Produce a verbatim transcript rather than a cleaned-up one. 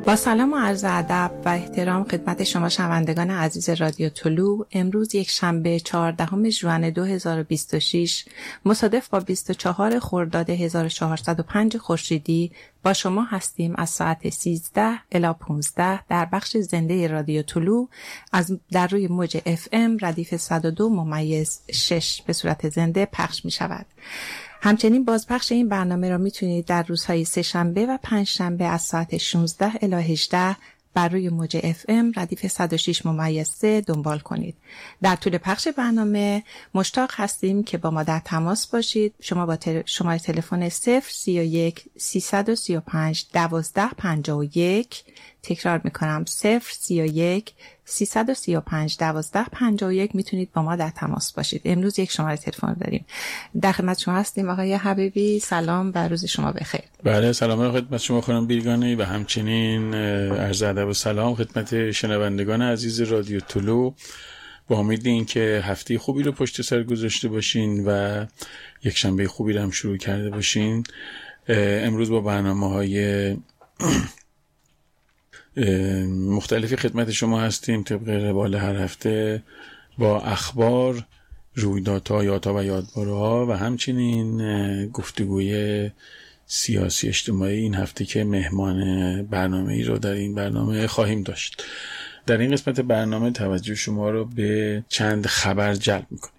با سلام و عرض ادب و احترام خدمت شما شنوندگان عزیز رادیو طلوع، امروز یک شنبه چهاردهم ژوئن دو هزار و بیست و شش مصادف با بیست و چهارم خرداد هزار و چهارصد و پنج خورشیدی با شما هستیم از ساعت سیزده الی پانزده در بخش زنده رادیو طلوع از در روی موج اف ام ردیف صد و دو ممیز شش به صورت زنده پخش می شود. همچنین بازپخش این برنامه را میتونید در روزهای سه شنبه و پنج شنبه از ساعت شانزده الی هجده بر روی موج اف ام ردیف صد و شش ممیز سه دنبال کنید. در طول پخش برنامه مشتاق هستیم که با ما در تماس باشید. شما با تل... شماره تلفن صفر سی و یک سیصد و سی و پنج دوازده پنجاه و یک، تکرار میکنم صفر سی و یک سیصد و سی و پنج دوازده پنجاه و یک میتونید با ما در تماس باشید. امروز یک شماره تلفن داریم. در خدمت شما هستیم آقای حبیبی. سلام و روز شما بخیر. بله، سلام خدمت شما خانم بیرگانی و همچنین عرض ادب و سلام خدمت شنوندگان عزیز رادیو طلوع. با امید این که هفته خوبی رو پشت سر گذاشته باشین و یک شنبه خوبی رو هم شروع کرده باشین. امروز با برنامه‌های مختلفی خدمت شما هستیم طبق روال هر هفته با اخبار، رویدادها، یادها و یادبارها و همچنین گفتگوی سیاسی اجتماعی این هفته که مهمان برنامه ای رو در این برنامه خواهیم داشت. در این قسمت برنامه توجه شما رو به چند خبر جلب میکنیم.